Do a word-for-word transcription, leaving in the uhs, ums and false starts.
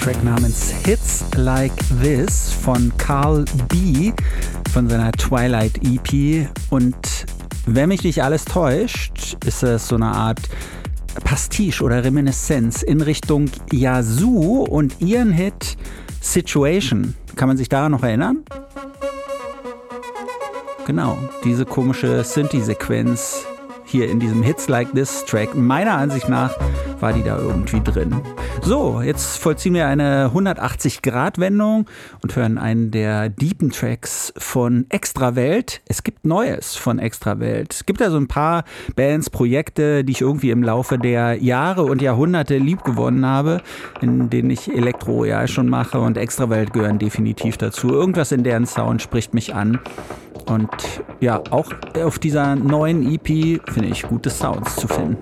Track namens Hits Like This von Carl B. von seiner Twilight E P. Und wenn mich nicht alles täuscht, ist es so eine Art Pastiche oder Reminiszenz in Richtung Yazoo und ihren Hit Situation. Kann man sich daran noch erinnern? Genau, diese komische Synthi-Sequenz hier in diesem Hits Like This Track. Meiner Ansicht nach war die da irgendwie drin. So, jetzt vollziehen wir eine hundertachtzig-Grad-Wendung und hören einen der deepen Tracks von Extrawelt. Es gibt Neues von Extrawelt. Es gibt da so ein paar Bands, Projekte, die ich irgendwie im Laufe der Jahre und Jahrhunderte liebgewonnen habe, in denen ich Elektro ja schon mache, und Extrawelt gehören definitiv dazu. Irgendwas in deren Sound spricht mich an. Und ja, auch auf dieser neuen E P finde ich gute Sounds zu finden.